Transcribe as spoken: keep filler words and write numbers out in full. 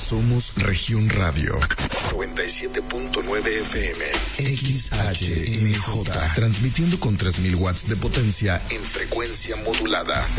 Somos Región Radio. noventa y siete punto nueve F M. X H M J. Transmitiendo con tres mil watts de potencia en frecuencia modulada.